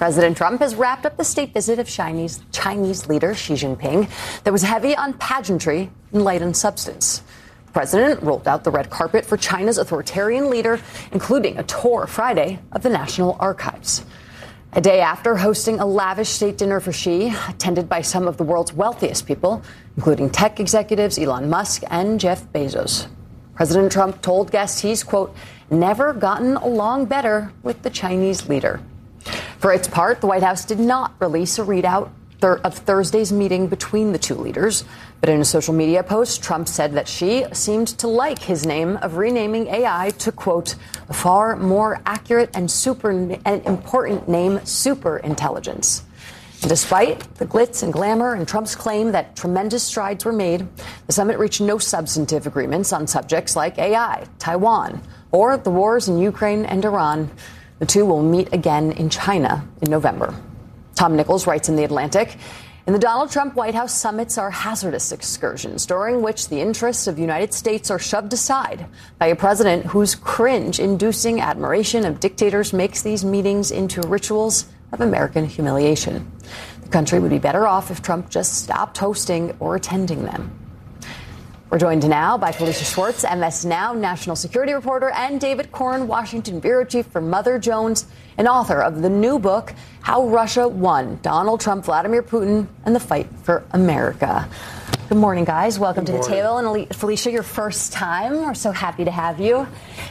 President Trump has wrapped up the state visit of Chinese leader Xi Jinping that was heavy on pageantry and light on substance. The president rolled out the red carpet for China's authoritarian leader, including a tour Friday of the National Archives. A day after hosting a lavish state dinner for Xi, attended by some of the world's wealthiest people, including tech executives Elon Musk and Jeff Bezos. President Trump told guests he's, quote, never gotten along better with the Chinese leader. For its part, the White House did not release a readout of Thursday's meeting between the two leaders. But in a social media post, Trump said that Xi seemed to like his name of renaming AI to, quote, a far more accurate and important name, superintelligence. Despite the glitz and glamour and Trump's claim that tremendous strides were made, the summit reached no substantive agreements on subjects like AI, Taiwan, or the wars in Ukraine and Iran. The two will meet again in China in November. Tom Nichols writes in The Atlantic, in the Donald Trump White House summits are hazardous excursions during which the interests of the United States are shoved aside by a president whose cringe-inducing admiration of dictators makes these meetings into rituals of American humiliation. The country would be better off if Trump just stopped hosting or attending them. We're joined now by Felicia Schwartz, MS Now national security reporter, and David Corn, Washington bureau chief for Mother Jones, and author of the new book, How Russia Won, Donald Trump, Vladimir Putin, and the Fight for America. Good morning, guys. Welcome to the table. And Felicia, your first time. We're so happy to have you.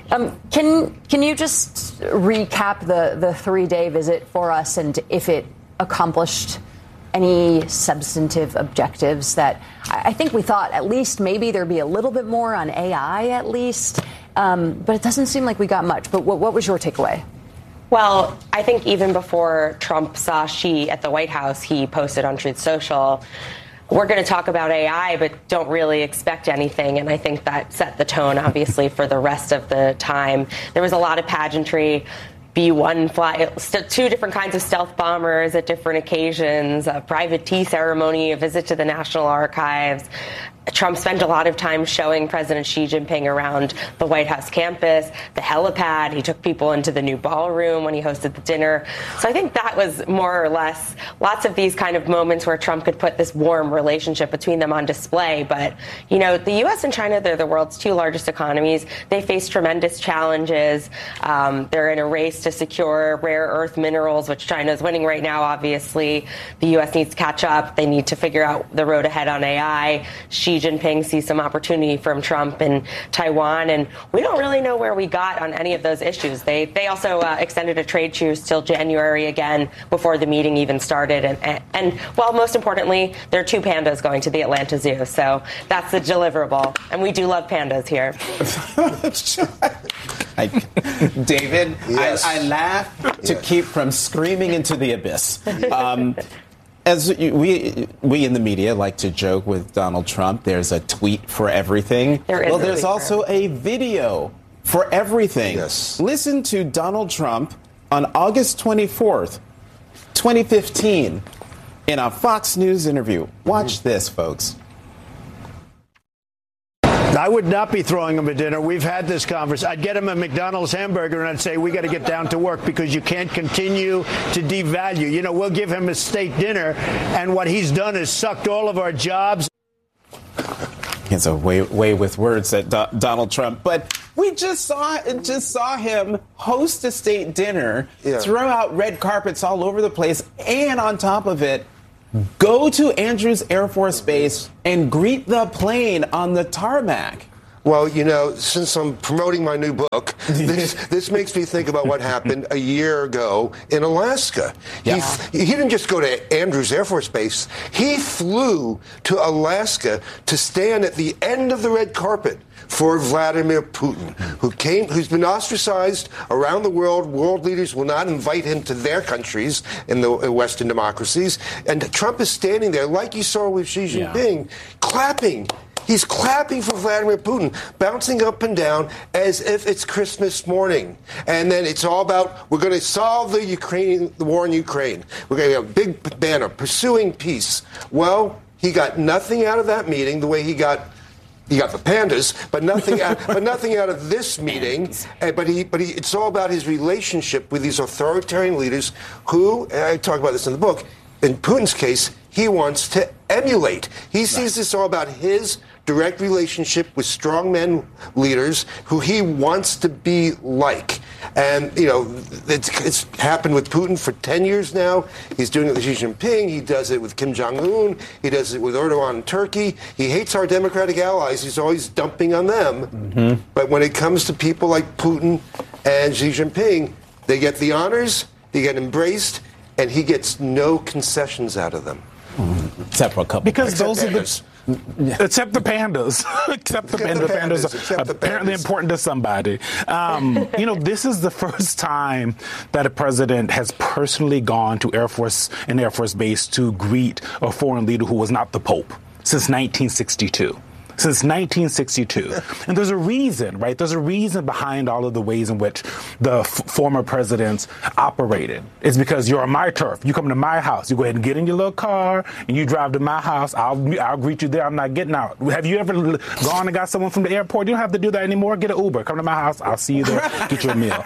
Can you just recap the 3-day visit for us and if it accomplished any substantive objectives that I think we thought at least maybe there'd be a little bit more on AI at least, but it doesn't seem like we got much. But what was your takeaway? Well, I think even before Trump saw Xi at the White House, he posted on Truth Social, we're going to talk about AI, but don't really expect anything. And I think that set the tone, obviously, for the rest of the time. There was a lot of pageantry. B-1 fly, two different kinds of stealth bombers at different occasions, a private tea ceremony, a visit to the National Archives. Trump spent a lot of time showing President Xi Jinping around the White House campus, the helipad. He took people into the new ballroom when he hosted the dinner. So I think that was more or less lots of these kind of moments where Trump could put this warm relationship between them on display. But, you know, the U.S. and China, they're the world's two largest economies. They face tremendous challenges. They're in a race to secure rare earth minerals, which China is winning right now, obviously. The U.S. needs to catch up. They need to figure out the road ahead on AI. Xi Jinping sees some opportunity from Trump in Taiwan, and we don't really know where we got on any of those issues. They also extended a trade truce till January again before the meeting even started. And well, most importantly, there are two pandas going to the Atlanta Zoo, so that's the deliverable. And we do love pandas here. David, yes. I laugh to keep from screaming into the abyss. As we in the media like to joke with Donald Trump, there's a tweet for everything. There's also a video for everything. Yes. Listen to Donald Trump on August 24th, 2015, in a Fox News interview. Watch this, folks. I would not be throwing him a dinner. We've had this conversation. I'd get him a McDonald's hamburger and I'd say, we got to get down to work because you can't continue to devalue. You know, we'll give him a state dinner. And what he's done is sucked all of our jobs. It's a way with words at Donald Trump. But we just saw him host a state dinner, throw out red carpets all over the place, and on top of it, go to Andrews Air Force Base and greet the plane on the tarmac. Well, you know, since I'm promoting my new book, this makes me think about what happened a year ago in Alaska. Yeah. He didn't just go to Andrews Air Force Base. He flew to Alaska to stand at the end of the red carpet for Vladimir Putin, who's been ostracized around the world. World leaders will not invite him to their countries in the Western democracies. And Trump is standing there, like you saw with Xi Jinping, clapping. He's clapping for Vladimir Putin, bouncing up and down as if it's Christmas morning. And then it's all about, we're going to solve the war in Ukraine. We're going to have a big banner, pursuing peace. Well, he got nothing out of that meeting the way he got he got the pandas, but nothing out of this meeting. But it's all about his relationship with these authoritarian leaders who, and I talk about this in the book, in Putin's case, he wants to emulate. He sees this all about his direct relationship with strongmen leaders who he wants to be like. And, it's happened with Putin for 10 years now. He's doing it with Xi Jinping. He does it with Kim Jong-un. He does it with Erdogan in Turkey. He hates our democratic allies. He's always dumping on them. Mm-hmm. But when it comes to people like Putin and Xi Jinping, they get the honors, they get embraced, and he gets no concessions out of them. Mm-hmm. Except for a couple. Because Except those pandas. Except the pandas. Except the pandas are apparently important to somebody. This is the first time that a president has personally gone to an Air Force base to greet a foreign leader who was not the Pope since 1962. Since 1962. And there's a reason, right? There's a reason behind all of the ways in which the former presidents operated. It's because you're on my turf. You come to my house. You go ahead and get in your little car and you drive to my house. I'll greet you there. I'm not getting out. Have you ever gone and got someone from the airport? You don't have to do that anymore. Get an Uber. Come to my house. I'll see you there. Get you a meal.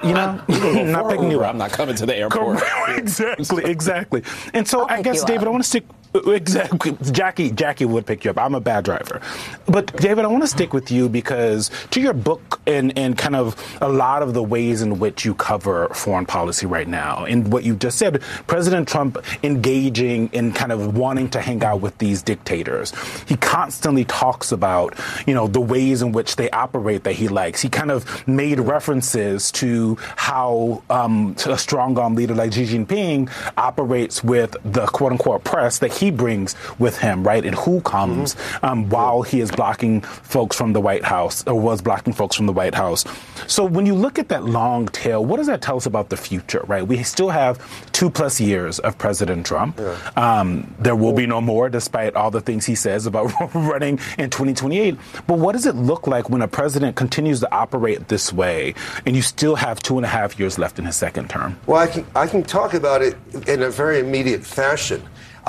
I'm not picking you up. I'm not coming to the airport. Exactly. And so I guess, David, I want to stick. Exactly. Jackie would pick you up. I'm a bad driver. But, David, I want to stick with you because to your book and kind of a lot of the ways in which you cover foreign policy right now, and what you just said, President Trump engaging in kind of wanting to hang out with these dictators. He constantly talks about, the ways in which they operate that he likes. He kind of made references to how a strong-arm leader like Xi Jinping operates with the quote-unquote press that he brings with him, right? And who comes while he is blocking folks from the White House, or was blocking folks from the White House. So when you look at that long tail, what does that tell us about the future, right? We still have 2+ years of President Trump. Yeah. There will be no more, despite all the things he says about running in 2028. But what does it look like when a president continues to operate this way and you still have 2.5 years left in his second term? Well, I can talk about it in a very immediate fashion.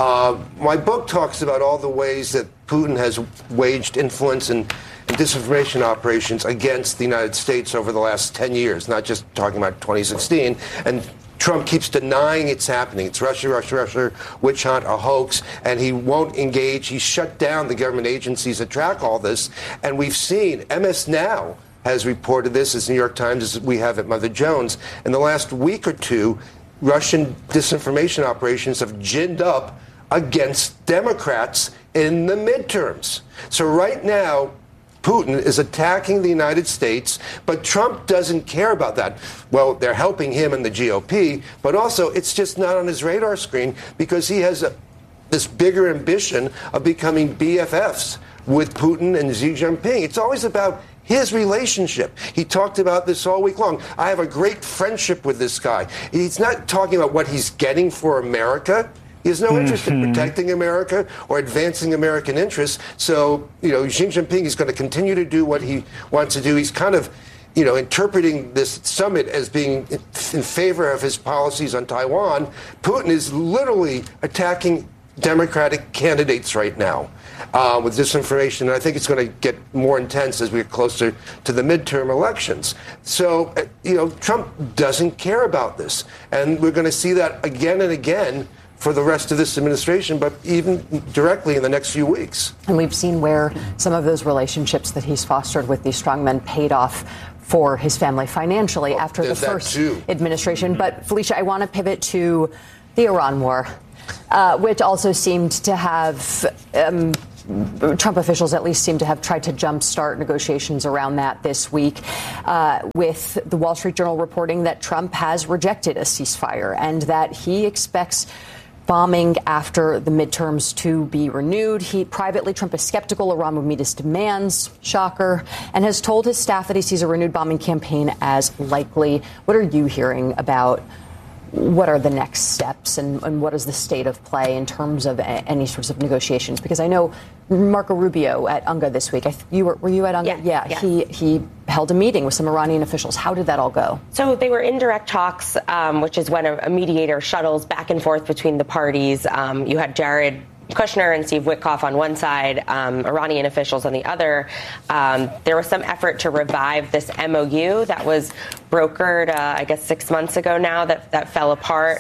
My book talks about all the ways that Putin has waged influence and disinformation operations against the United States over the last 10 years, not just talking about 2016. And Trump keeps denying it's happening. It's Russia, witch hunt, a hoax, and he won't engage. He shut down the government agencies that track all this. And we've seen MS Now has reported this, as New York Times, as we have at Mother Jones. In the last week or two, Russian disinformation operations have ginned up against Democrats in the midterms. So right now, Putin is attacking the United States, but Trump doesn't care about that. Well, they're helping him in the GOP, but also it's just not on his radar screen because he has this bigger ambition of becoming BFFs with Putin and Xi Jinping. It's always about his relationship. He talked about this all week long. I have a great friendship with this guy. He's not talking about what he's getting for America. He has no interest in protecting America or advancing American interests. So, Xi Jinping is going to continue to do what he wants to do. He's kind of, interpreting this summit as being in favor of his policies on Taiwan. Putin is literally attacking Democratic candidates right now with disinformation. And I think it's going to get more intense as we get closer to the midterm elections. So, Trump doesn't care about this. And we're going to see that again and again for the rest of this administration, but even directly in the next few weeks. And we've seen where some of those relationships that he's fostered with these strongmen paid off for his family financially after the first administration. But, Felicia, I want to pivot to the Iran war, which also seemed to have Trump officials at least seem to have tried to jumpstart negotiations around that this week, with the Wall Street Journal reporting that Trump has rejected a ceasefire and that he expects bombing after the midterms to be renewed. Trump is skeptical Iran will meet his demands, shocker, and has told his staff that he sees a renewed bombing campaign as likely. What are you hearing about what are the next steps and what is the state of play in terms of any sorts of negotiations? Because I know Marco Rubio at UNGA this week. Were you at UNGA? Yeah. He held a meeting with some Iranian officials. How did that all go? So they were in direct talks, which is when a mediator shuttles back and forth between the parties. You had Jared Kushner and Steve Witkoff on one side, Iranian officials on the other, there was some effort to revive this MOU that was brokered, I guess 6 months ago now, that fell apart.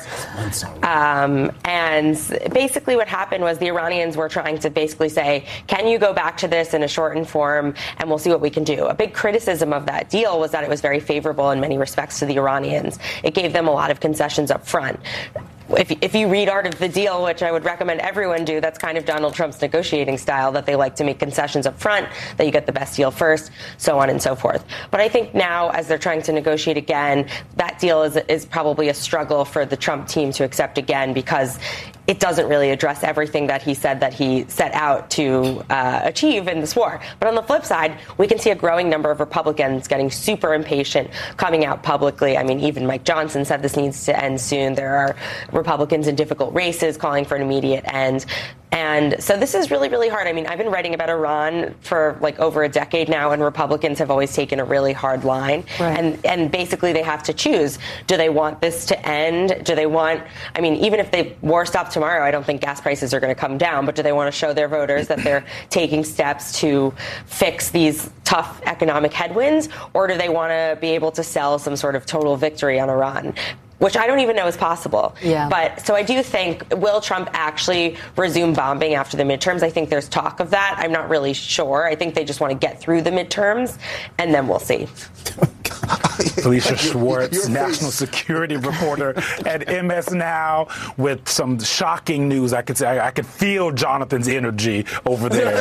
And basically what happened was the Iranians were trying to basically say, can you go back to this in a shortened form, and we'll see what we can do. A big criticism of that deal was that it was very favorable in many respects to the Iranians. It gave them a lot of concessions up front. If you read Art of the Deal, which I would recommend everyone do, that's kind of Donald Trump's negotiating style, that they like to make concessions up front, that you get the best deal first, so on and so forth. But I think now, as they're trying to negotiate again, that deal is probably a struggle for the Trump team to accept again, because it doesn't really address everything that he said that he set out to achieve in this war. But on the flip side, we can see a growing number of Republicans getting super impatient, coming out publicly. I mean, even Mike Johnson said this needs to end soon. There are Republicans in difficult races calling for an immediate end. And so this is really, really hard. I mean, I've been writing about Iran for like over a decade now, and Republicans have always taken a really hard line. Right. And basically they have to choose. Do they want this to end? Do they want, I mean, even if the war stopped tomorrow, I don't think gas prices are going to come down, but do they want to show their voters that they're taking steps to fix these tough economic headwinds? Or do they want to be able to sell some sort of total victory on Iran? Which I don't even know is possible. Yeah. But so I do think, will Trump actually resume bombing after the midterms? I think there's talk of that. I'm not really sure. I think they just want to get through the midterms, and then we'll see. Felicia Schwartz, national security reporter at MS Now, with some shocking news. I could feel Jonathan's energy over there.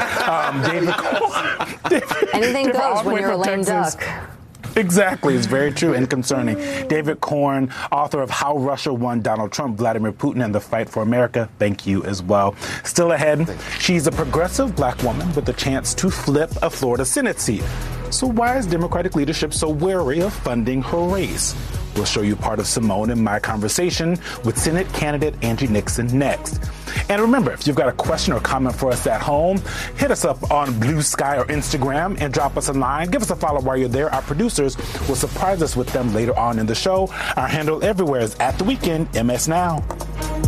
Anything goes when you're a lame duck. Exactly. It's very true and concerning. David Corn, author of How Russia Won Donald Trump, Vladimir Putin, and the Fight for America. Thank you as well. Still ahead, she's a progressive black woman with the chance to flip a Florida Senate seat. So why is Democratic leadership so wary of funding her race? We'll show you part of Simone and my conversation with Senate candidate Angie Nixon next. And remember, if you've got a question or comment for us at home, hit us up on Blue Sky or Instagram and drop us a line. Give us a follow while you're there. Our producers will surprise us with them later on in the show. Our handle everywhere is @TheWeekend, MS Now.